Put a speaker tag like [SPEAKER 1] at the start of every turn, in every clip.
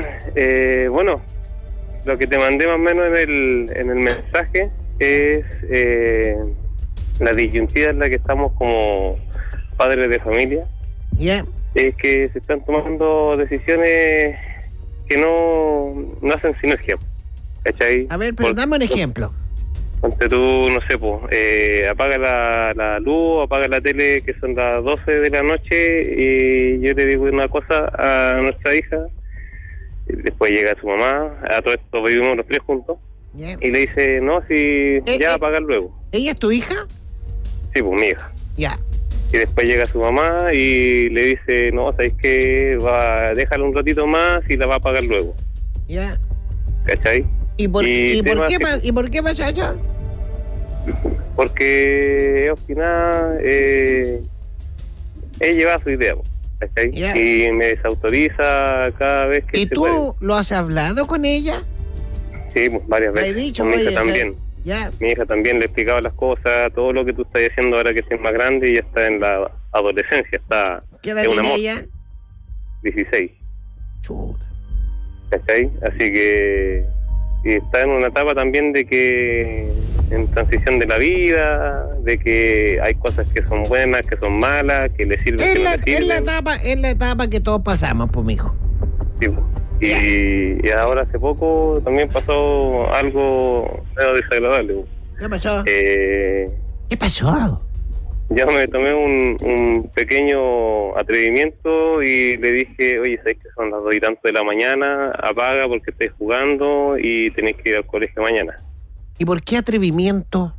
[SPEAKER 1] Bueno, lo que te mandé más o menos en el mensaje es la disyuntiva en la que estamos como padres de familia.
[SPEAKER 2] Ya.
[SPEAKER 1] Es que se están tomando decisiones que no hacen sinergia, ¿cachai?
[SPEAKER 2] A ver, pero dame un ejemplo.
[SPEAKER 1] Ponte tú, no sé, apaga la luz, apaga la tele, que son las 12 de la noche, y yo le digo una cosa a nuestra hija, y después llega su mamá, a todo esto vivimos los tres juntos,
[SPEAKER 2] Yeah.
[SPEAKER 1] y le dice, no, si ya apagar luego.
[SPEAKER 2] ¿Ella es tu hija?
[SPEAKER 1] Sí, pues mi hija.
[SPEAKER 2] Ya.
[SPEAKER 1] Y después llega su mamá y le dice, no, ¿sabes qué? Déjala un ratito más y la va a apagar luego.
[SPEAKER 2] Ya.
[SPEAKER 1] ¿Cachai?
[SPEAKER 2] ¿Y por qué pasa eso?
[SPEAKER 1] Porque al final él lleva su idea, ¿cachai?
[SPEAKER 2] Yeah.
[SPEAKER 1] Y me desautoriza cada vez que
[SPEAKER 2] ¿Y
[SPEAKER 1] se
[SPEAKER 2] tú
[SPEAKER 1] puede.
[SPEAKER 2] lo has hablado con ella?
[SPEAKER 1] Sí, pues, varias
[SPEAKER 2] ¿Le
[SPEAKER 1] veces.
[SPEAKER 2] has dicho,
[SPEAKER 1] Con mi hija
[SPEAKER 2] oye,
[SPEAKER 1] también.
[SPEAKER 2] Ya.
[SPEAKER 1] Mi hija también le explicaba las cosas, todo lo que tú estás haciendo ahora que estés más grande y ya está en la adolescencia, está
[SPEAKER 2] ¿Qué edad
[SPEAKER 1] es un
[SPEAKER 2] tiene
[SPEAKER 1] amor.
[SPEAKER 2] ella?
[SPEAKER 1] 16,
[SPEAKER 2] Chuta.
[SPEAKER 1] ¿cachai? Así que y está en una etapa también de que en transición de la vida, de que hay cosas que son buenas, que son malas, que le sirven, que no le sirven.
[SPEAKER 2] Es la etapa que todos pasamos, pues, mijo.
[SPEAKER 1] Sí, pues. Y ahora hace poco también pasó algo medio desagradable. Pues.
[SPEAKER 2] ¿Qué pasó?
[SPEAKER 1] ¿Qué
[SPEAKER 2] pasó?
[SPEAKER 1] Yo me tomé un pequeño atrevimiento y le dije, oye, ¿sabes que son las 2 y tanto de la mañana? Apaga porque estáis jugando y tenéis que ir al colegio mañana.
[SPEAKER 2] ¿Y por qué atrevimiento?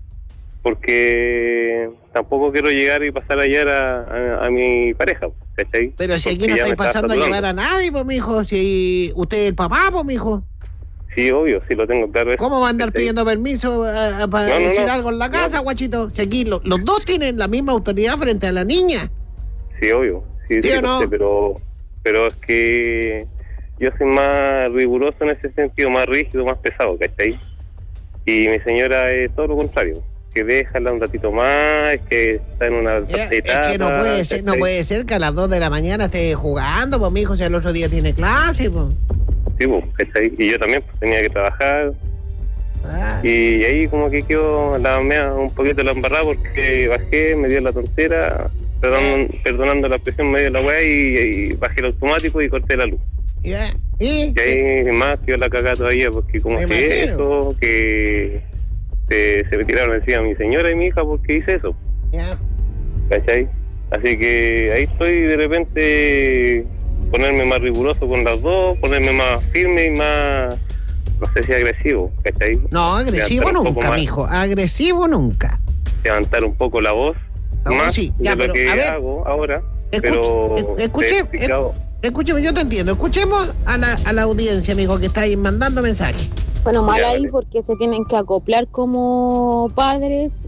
[SPEAKER 1] Porque tampoco quiero llegar y pasar a hallar a mi pareja, ¿cachai?
[SPEAKER 2] Pero si aquí
[SPEAKER 1] Porque
[SPEAKER 2] no
[SPEAKER 1] ya
[SPEAKER 2] estáis
[SPEAKER 1] me está
[SPEAKER 2] pasando a
[SPEAKER 1] saturando.
[SPEAKER 2] llevar a nadie, pues, mijo. Si usted es el papá, pues, mijo.
[SPEAKER 1] Sí, obvio, sí lo tengo claro.
[SPEAKER 2] ¿Cómo va a andar pidiendo permiso para decir algo en la casa, guachito? Si aquí los dos tienen la misma autoridad frente a la niña.
[SPEAKER 1] Sí, obvio. Sí,
[SPEAKER 2] ¿Sí o
[SPEAKER 1] lo
[SPEAKER 2] no?
[SPEAKER 1] sé, pero es que yo soy más riguroso en ese sentido, más rígido, más pesado, ¿cachai? Y mi señora es todo lo contrario, que déjala un ratito más, que está en una etapa.
[SPEAKER 2] Es que no puede ser que a las 2 de la mañana esté jugando, pues, mijo, si el otro día tiene clase, pues.
[SPEAKER 1] Sí, pues, ¿cachai? Y yo también pues, tenía que trabajar.
[SPEAKER 2] Ah.
[SPEAKER 1] Y ahí como que quedó un poquito la embarrada porque bajé, me dio la tontera, perdonando la presión, me dio la weá y bajé el automático y corté la luz.
[SPEAKER 2] Yeah.
[SPEAKER 1] Y ahí más quedó la cagada todavía porque como
[SPEAKER 2] Me
[SPEAKER 1] que
[SPEAKER 2] imagino.
[SPEAKER 1] eso, que se me tiraron encima mi señora y mi hija porque hice eso,
[SPEAKER 2] Yeah.
[SPEAKER 1] ¿cachai? Así que ahí estoy de repente ponerme más riguroso con las dos, ponerme más firme y más, no sé si agresivo, ¿cachai?
[SPEAKER 2] No, agresivo
[SPEAKER 1] Levantar un poco
[SPEAKER 2] nunca,
[SPEAKER 1] más,
[SPEAKER 2] mijo. Agresivo nunca.
[SPEAKER 1] levantar un poco la voz, más
[SPEAKER 2] sí, ya,
[SPEAKER 1] de lo
[SPEAKER 2] pero,
[SPEAKER 1] que
[SPEAKER 2] a ver,
[SPEAKER 1] hago ahora, pero
[SPEAKER 2] escúcheme, yo te entiendo. Escuchemos a la audiencia, mijo, que está ahí mandando mensajes.
[SPEAKER 3] Bueno, mal
[SPEAKER 1] Ya,
[SPEAKER 3] ahí
[SPEAKER 1] vale.
[SPEAKER 3] porque se tienen que acoplar como padres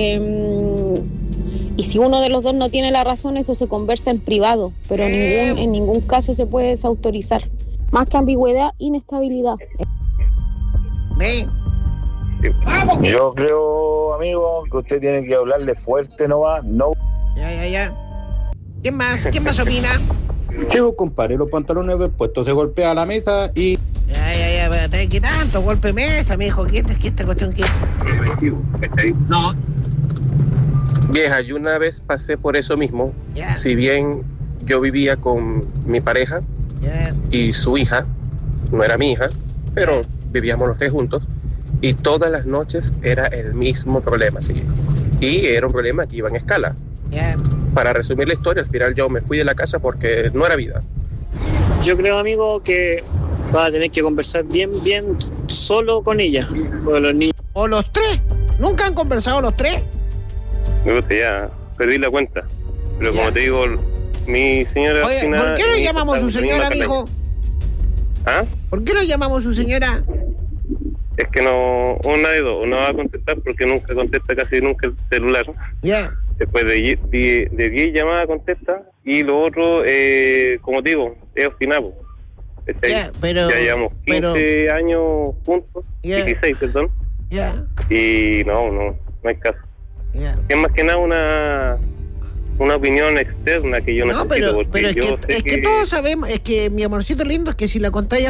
[SPEAKER 3] y si uno de los dos no tiene la razón, eso se conversa en privado, pero en ningún caso se puede desautorizar. Más que ambigüedad, inestabilidad.
[SPEAKER 4] Yo creo, amigo, que usted tiene que hablarle fuerte nomás, no.
[SPEAKER 2] Ya. ¿Quién más opina?
[SPEAKER 5] Chivo, compadre, los pantalones puestos, se golpea la mesa y...
[SPEAKER 2] Ya, pero ¿qué tanto? Golpe mesa, mijo. ¿Qué esta cuestión qué? No.
[SPEAKER 6] Vieja, yo una vez pasé por eso mismo.
[SPEAKER 2] Yeah.
[SPEAKER 6] Si bien yo vivía con mi pareja
[SPEAKER 2] Yeah.
[SPEAKER 6] y su hija, no era mi hija, pero vivíamos los tres juntos, y todas las noches era el mismo problema, sí. Y era un problema que iba en escala.
[SPEAKER 2] Yeah.
[SPEAKER 6] Para resumir la historia, al final yo me fui de la casa porque no era vida.
[SPEAKER 7] Yo creo, amigo, que va a tener que conversar bien solo con ella, con los niños.
[SPEAKER 2] ¿O los tres? ¿Nunca han conversado los tres?
[SPEAKER 1] Me gusta, ya perdí la cuenta, pero como te digo, mi señora...
[SPEAKER 2] Oye, ¿por qué no llamamos a su señora, mijo?
[SPEAKER 1] ¿Ah?
[SPEAKER 2] ¿Por qué no llamamos a su señora?
[SPEAKER 1] Es que no, una de dos, no va a contestar porque nunca contesta casi nunca el celular.
[SPEAKER 2] Ya.
[SPEAKER 1] Después de 10 llamadas contesta, y lo otro, como te digo, es obstinado.
[SPEAKER 2] Ya, pero...
[SPEAKER 1] Ya llevamos 15 años juntos, 16, perdón,
[SPEAKER 2] Ya.
[SPEAKER 1] y no hay caso. Es más que nada una opinión externa que yo necesito, porque
[SPEAKER 2] pero
[SPEAKER 1] yo sé
[SPEAKER 2] es que todos sabemos, es que mi amorcito lindo, es que si la contáis